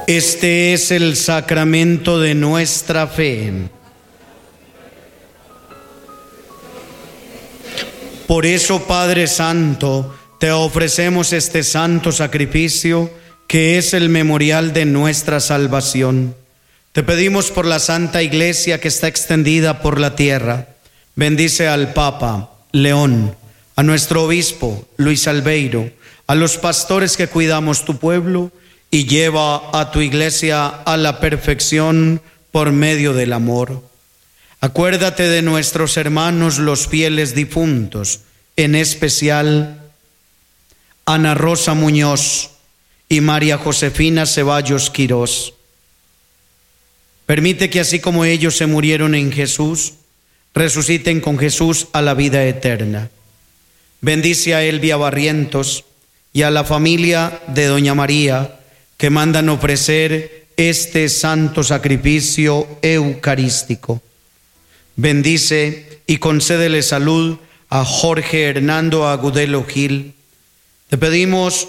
Este es el sacramento de nuestra fe. Por eso, Padre Santo, te ofrecemos este santo sacrificio que es el memorial de nuestra salvación. Te pedimos por la Santa Iglesia que está extendida por la tierra. Bendice al Papa León, a nuestro obispo Luis Albeiro, a los pastores que cuidamos tu pueblo, y lleva a tu Iglesia a la perfección por medio del amor. Acuérdate de nuestros hermanos los fieles difuntos, en especial Ana Rosa Muñoz y María Josefina Ceballos Quirós. Permite que así como ellos se murieron en Jesús, resuciten con Jesús a la vida eterna. Bendice a Elvia Barrientos y a la familia de Doña María, que mandan ofrecer este santo sacrificio eucarístico. Bendice y concédele salud a Jorge Hernando Agudelo Gil. Te pedimos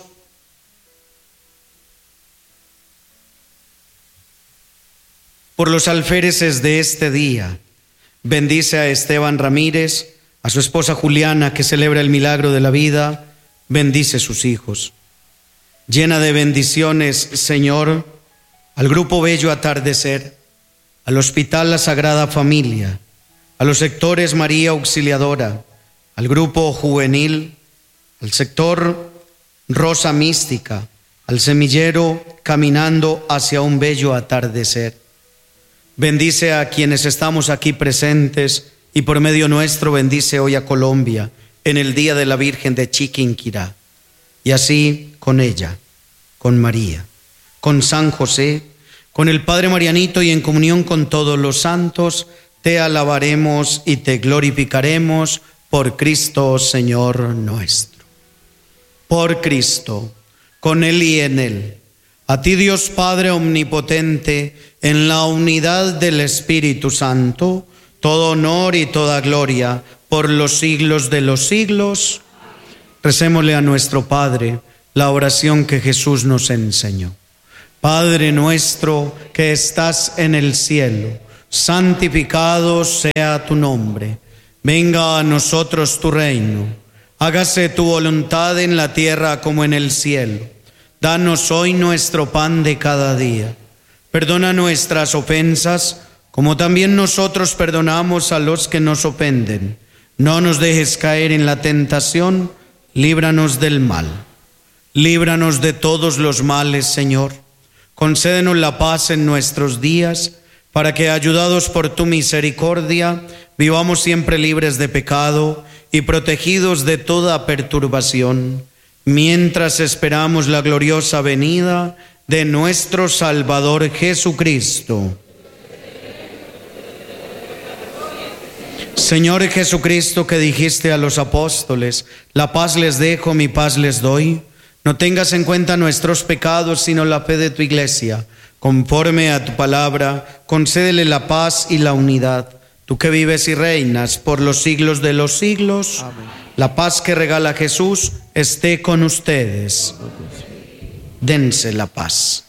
por los alféreces de este día. Bendice a Esteban Ramírez, a su esposa Juliana, que celebra el milagro de la vida. Bendice sus hijos. Llena de bendiciones, Señor, al Grupo Bello Atardecer, al Hospital La Sagrada Familia, a los sectores María Auxiliadora, al Grupo Juvenil, al sector Rosa Mística, al semillero Caminando hacia un Bello Atardecer. Bendice a quienes estamos aquí presentes y por medio nuestro bendice hoy a Colombia en el Día de la Virgen de Chiquinquirá. Y así con ella, con María, con San José, con el Padre Marianito y en comunión con todos los santos, te alabaremos y te glorificaremos por Cristo Señor nuestro. Por Cristo, con Él y en Él, a ti Dios Padre omnipotente, en la unidad del Espíritu Santo, todo honor y toda gloria por los siglos de los siglos. Recémosle a nuestro Padre la oración que Jesús nos enseñó. Padre nuestro que estás en el cielo, santificado sea tu nombre. Venga a nosotros tu reino. Hágase tu voluntad en la tierra como en el cielo. Danos hoy nuestro pan de cada día. Perdona nuestras ofensas, como también nosotros perdonamos a los que nos ofenden. No nos dejes caer en la tentación, líbranos del mal. Líbranos de todos los males, Señor. Concédenos la paz en nuestros días, para que, ayudados por tu misericordia, vivamos siempre libres de pecado y protegidos de toda perturbación, mientras esperamos la gloriosa venida de nuestro Salvador Jesucristo. Señor Jesucristo, que dijiste a los apóstoles, la paz les dejo, mi paz les doy, no tengas en cuenta nuestros pecados, sino la fe de tu Iglesia. Conforme a tu palabra, concédele la paz y la unidad. Tú que vives y reinas por los siglos de los siglos, amén. La paz que regala Jesús esté con ustedes. Dense la paz.